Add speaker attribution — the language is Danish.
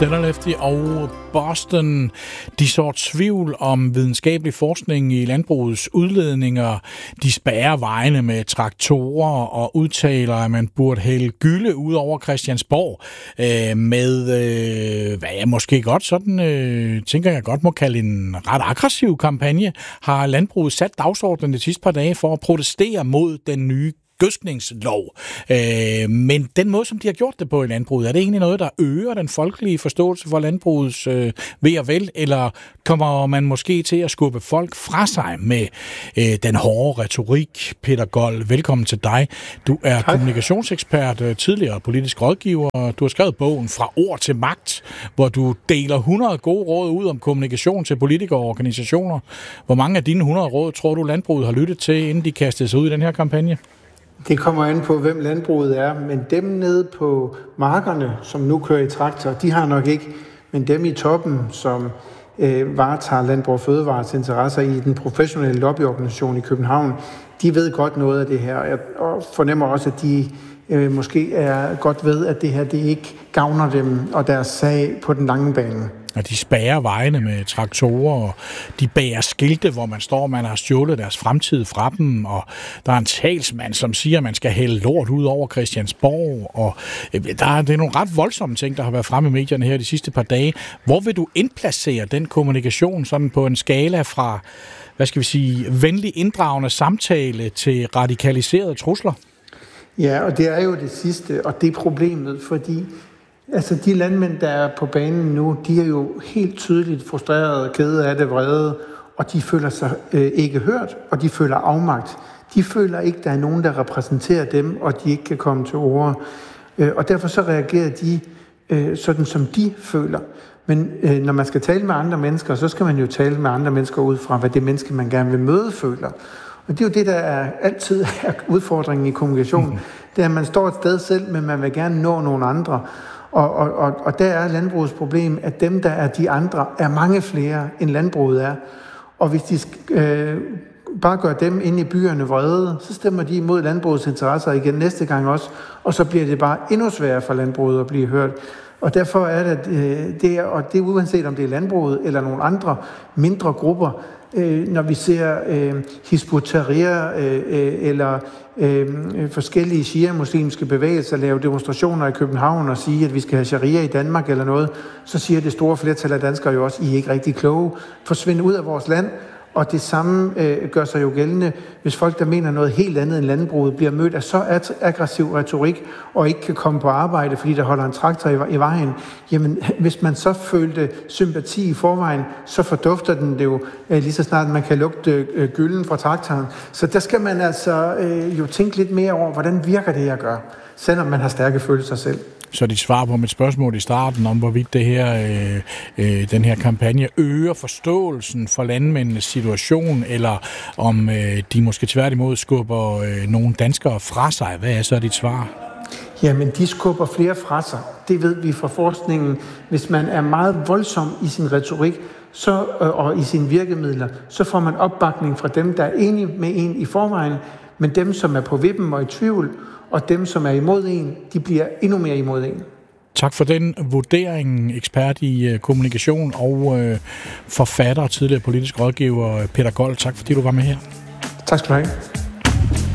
Speaker 1: Stellarlefty og Boston, de sår tvivl om videnskabelig forskning i landbrugets udledninger. De spærrer vejene med traktorer og udtaler, at man burde hælde gylde ud over Christiansborg med, hvad jeg måske godt sådan, tænker jeg godt må kalde en ret aggressiv kampagne, har landbruget sat dagsordenen de sidste par dage for at protestere mod den nye gødskningslov. Men den måde, som de har gjort det på i landbruget, er det egentlig noget, der øger den folkelige forståelse for landbrugets ved og vel, eller kommer man måske til at skubbe folk fra sig med den hårde retorik? Peter Gold, velkommen til dig. Du er kommunikationsekspert, tidligere politisk rådgiver. Du har skrevet bogen Fra ord til magt, hvor du deler 100 gode råd ud om kommunikation til politikere og organisationer. Hvor mange af dine 100 råd tror du, landbruget har lyttet til, inden de kastede sig ud i den her kampagne?
Speaker 2: Det kommer an på, hvem landbruget er, men dem nede på markerne, som nu kører i traktor, de har nok ikke, men dem i toppen, som varetager Landbrug og Fødevarets interesser i den professionelle lobbyorganisation i København, de ved godt noget af det her, og fornemmer også, at de måske er godt ved, at det her det ikke gavner dem og deres sag på den lange bane.
Speaker 1: Og de spærrer vejene med traktorer, og de bærer skilte, hvor man står, man har stjålet deres fremtid fra dem, og der er en talsmand, som siger, at man skal hælde lort ud over Christiansborg, og det er nogle ret voldsomme ting, der har været fremme i medierne her de sidste par dage. Hvor vil du indplacere den kommunikation sådan på en skala fra, hvad skal vi sige, venlig inddragende samtale til radikaliserede trusler?
Speaker 2: Ja, og det er jo det sidste, og det er problemet, fordi altså de landmænd, der er på banen nu, de er jo helt tydeligt frustrerede, kede af det, vrede, og de føler sig ikke hørt, og de føler afmagt. De føler ikke, der er nogen, der repræsenterer dem, og de ikke kan komme til ord. Og derfor så reagerer de sådan, som de føler. Men når man skal tale med andre mennesker, så skal man jo tale med andre mennesker ud fra, hvad det menneske, man gerne vil møde, føler. Og det er jo det, der altid er udfordringen i kommunikationen. Det er, at man står et sted selv, men man vil gerne nå nogle andre. Og der er landbrugets problem, at dem, der er de andre, er mange flere, end landbruget er. Og hvis de bare gør dem inde i byerne vrede, så stemmer de imod landbrugets interesser igen næste gang også, og så bliver det bare endnu sværere for landbruget at blive hørt. Og derfor er det, og det er uanset om det er landbruget eller nogle andre mindre grupper, når vi ser Hizb ut-Tahrir eller forskellige shia-muslimske bevægelser lave demonstrationer i København og sige, at vi skal have sharia i Danmark eller noget, så siger det store flertal af danskere jo også, I er ikke rigtig kloge, forsvinde ud af vores land. Og det samme gør sig jo gældende, hvis folk, der mener noget helt andet end landbruget, bliver mødt af så aggressiv retorik og ikke kan komme på arbejde, fordi der holder en traktor i vejen. Jamen, hvis man så følte sympati i forvejen, så fordufter den det jo lige så snart man kan lugte gylden fra traktoren. Så der skal man altså jo tænke lidt mere over, hvordan virker det, jeg gør, selvom man har stærke følelser selv.
Speaker 1: Så dit svar på mit spørgsmål i starten om, hvorvidt det her, den her kampagne øger forståelsen for landmændenes situation, eller om de måske tværtimod skubber nogle danskere fra sig. Hvad er så dit svar?
Speaker 2: Jamen, de skubber flere fra sig. Det ved vi fra forskningen. Hvis man er meget voldsom i sin retorik og i sine virkemidler, så får man opbakning fra dem, der er enige med en i forvejen, men dem, som er på vippen og i tvivl, og dem, som er imod en, de bliver endnu mere imod en.
Speaker 1: Tak for den vurdering, ekspert i kommunikation og forfatter og tidligere politisk rådgiver Peter Gold. Tak fordi du var med her.
Speaker 2: Tak skal du have.